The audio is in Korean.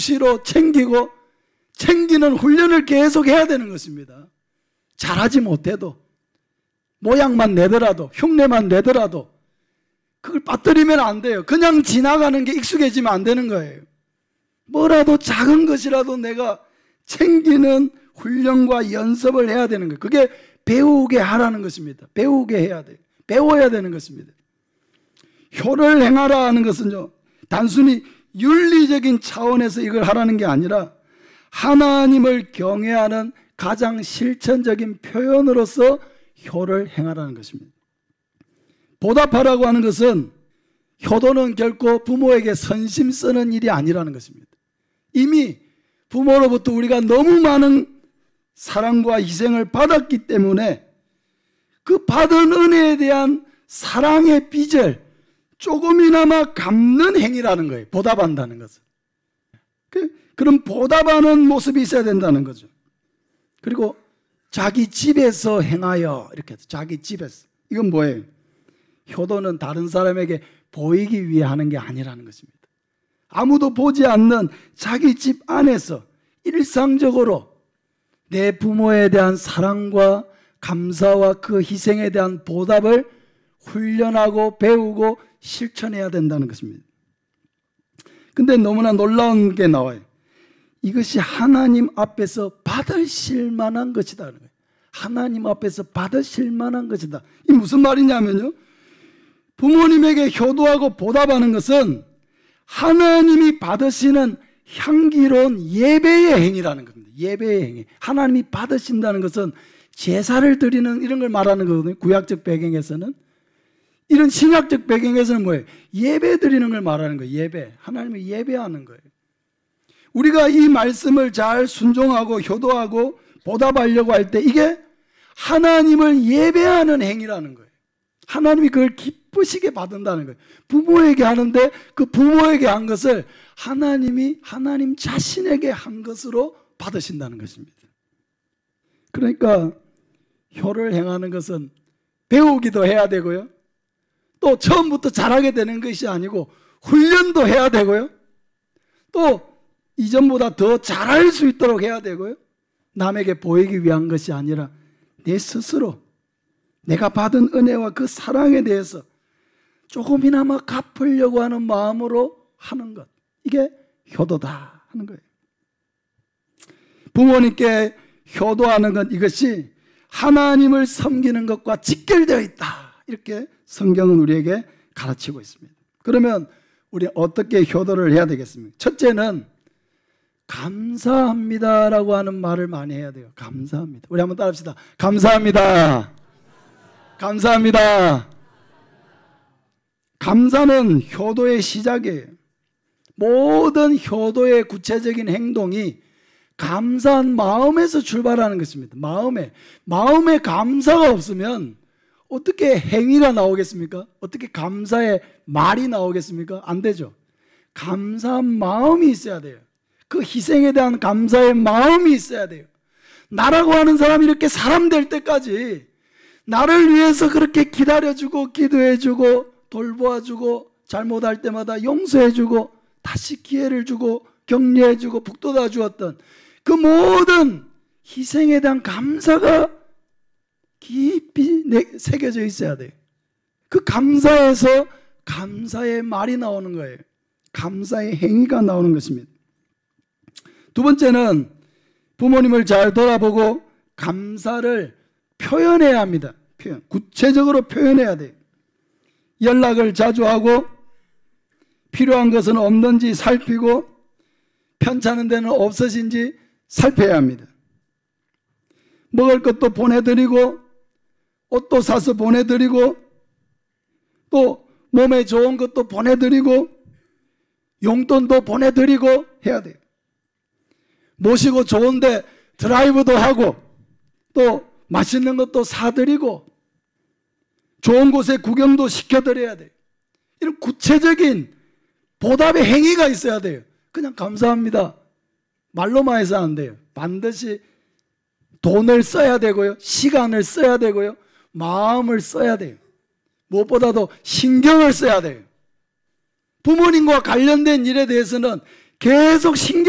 수시로 챙기는 훈련을 계속 해야 되는 것입니다. 잘하지 못해도, 모양만 내더라도, 흉내만 내더라도 그걸 빠뜨리면 안 돼요. 그냥 지나가는 게 익숙해지면 안 되는 거예요. 뭐라도 작은 것이라도 내가 챙기는 훈련과 연습을 해야 되는 거예요. 그게 배우게 하라는 것입니다. 배우게 해야 돼요. 배워야 되는 것입니다. 효를 행하라 하는 것은요, 단순히 윤리적인 차원에서 이걸 하라는 게 아니라 하나님을 경외하는 가장 실천적인 표현으로서 효를 행하라는 것입니다. 보답하라고 하는 것은, 효도는 결코 부모에게 선심 쓰는 일이 아니라는 것입니다. 이미 부모로부터 우리가 너무 많은 사랑과 희생을 받았기 때문에 그 받은 은혜에 대한 사랑의 빚을 조금이나마 갚는 행위라는 거예요. 보답한다는 것은. 그럼 보답하는 모습이 있어야 된다는 거죠. 그리고 자기 집에서 행하여, 이렇게 해서 자기 집에서. 이건 뭐예요? 효도는 다른 사람에게 보이기 위해 하는 게 아니라는 것입니다. 아무도 보지 않는 자기 집 안에서 일상적으로 내 부모에 대한 사랑과 감사와 그 희생에 대한 보답을 훈련하고 배우고 실천해야 된다는 것입니다. 근데 너무나 놀라운 게 나와요. 이것이 하나님 앞에서 받으실 만한 것이다. 하나님 앞에서 받으실 만한 것이다. 이 무슨 말이냐면요, 부모님에게 효도하고 보답하는 것은 하나님이 받으시는 향기로운 예배의 행위라는 겁니다. 예배의 행위. 하나님이 받으신다는 것은 제사를 드리는 이런 걸 말하는 거거든요. 구약적 배경에서는. 이런 신약적 배경에서는 뭐예요? 예배 드리는 걸 말하는 거예요. 예배. 하나님을 예배하는 거예요. 우리가 이 말씀을 잘 순종하고 효도하고 보답하려고 할 때 이게 하나님을 예배하는 행위라는 거예요. 하나님이 그걸 기쁘시게 받는다는 거예요. 부모에게 하는데 그 부모에게 한 것을 하나님이 하나님 자신에게 한 것으로 받으신다는 것입니다. 그러니까 효를 행하는 것은 배우기도 해야 되고요, 또 처음부터 잘하게 되는 것이 아니고 훈련도 해야 되고요, 또 이전보다 더 잘할 수 있도록 해야 되고요, 남에게 보이기 위한 것이 아니라 내 스스로 내가 받은 은혜와 그 사랑에 대해서 조금이나마 갚으려고 하는 마음으로 하는 것, 이게 효도다 하는 거예요. 부모님께 효도하는 건 이것이 하나님을 섬기는 것과 직결되어 있다, 이렇게 성경은 우리에게 가르치고 있습니다. 그러면 우리 어떻게 효도를 해야 되겠습니까? 첫째는 감사합니다라고 하는 말을 많이 해야 돼요. 감사합니다. 우리 한번 따라합시다. 감사합니다. 감사합니다. 감사는 효도의 시작이에요. 모든 효도의 구체적인 행동이 감사한 마음에서 출발하는 것입니다. 마음에 감사가 없으면 어떻게 행위가 나오겠습니까? 어떻게 감사의 말이 나오겠습니까? 안 되죠. 감사한 마음이 있어야 돼요. 그 희생에 대한 감사의 마음이 있어야 돼요. 나라고 하는 사람이 이렇게 사람 될 때까지 나를 위해서 그렇게 기다려주고 기도해주고 돌보아주고 잘못할 때마다 용서해주고 다시 기회를 주고 격려해주고 북돋아 주었던 그 모든 희생에 대한 감사가 깊이 새겨져 있어야 돼요. 그 감사에서 감사의 말이 나오는 거예요. 감사의 행위가 나오는 것입니다. 두 번째는 부모님을 잘 돌아보고 감사를 표현해야 합니다. 구체적으로 표현해야 돼요. 연락을 자주 하고 필요한 것은 없는지 살피고 편찮은 데는 없으신지 살펴야 합니다. 먹을 것도 보내드리고 옷도 사서 보내드리고 또 몸에 좋은 것도 보내드리고 용돈도 보내드리고 해야 돼요. 모시고 좋은데 드라이브도 하고 또 맛있는 것도 사드리고 좋은 곳에 구경도 시켜드려야 돼요. 이런 구체적인 보답의 행위가 있어야 돼요. 그냥 감사합니다 말로만 해서 안 돼요. 반드시 돈을 써야 되고요, 시간을 써야 되고요, 마음을 써야 돼요. 무엇보다도 신경을 써야 돼요. 부모님과 관련된 일에 대해서는 계속 신경